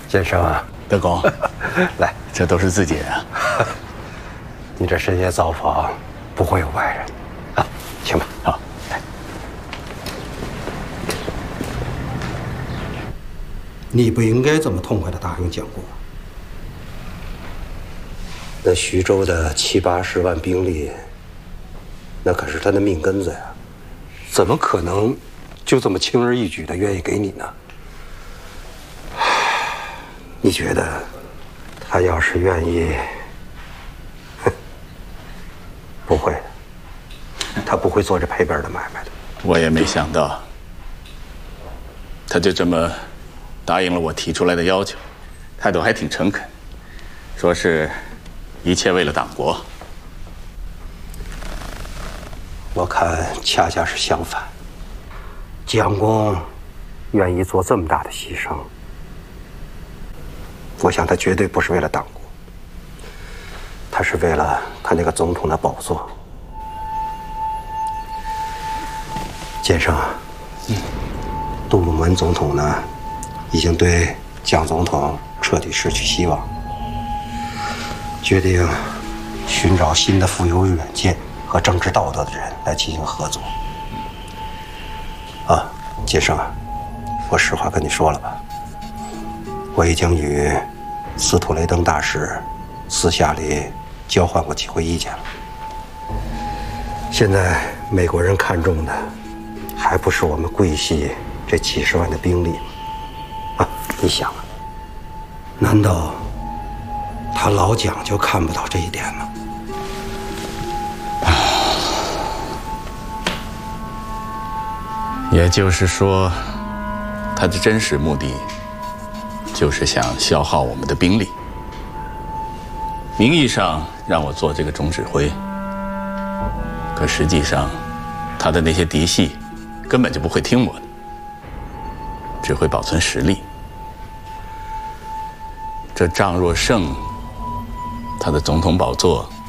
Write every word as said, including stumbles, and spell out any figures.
建生啊， 德公， 来， 这都是自己人啊。 你这深夜造访，不会有外人啊，请吧。 好， 来。 你不应该这么痛快的答应建国。 那徐州的七八十万兵力，那可是他的命根子呀，怎么可能就这么轻而易举的愿意给你呢？你觉得他要是愿意，哼，不会的，他不会做这赔本的买卖的。 我也没想到，他就这么答应了我提出来的要求，态度还挺诚恳，说是一切为了党国。 我看恰恰是相反，蒋公愿意做这么大的牺牲，我想他绝对不是为了党国，他是为了他那个总统的宝座。建生，嗯，杜鲁门总统呢，已经对蒋总统彻底失去希望，决定寻找新的富有远见和政治道德的人来进行合作。啊，建生，我实话跟你说了吧，我已经与司徒雷登大使私下里交换过几回意见了。现在美国人看重的还不是我们桂系这几十万的兵力吗？啊，你想啊，难道他老蒋就看不到这一点吗？ 也就是说，他的真实目的就是想消耗我们的兵力，名义上让我做这个总指挥，可实际上，他的那些嫡系根本就不会听我的，只会保存实力。这仗若胜，他的总统宝座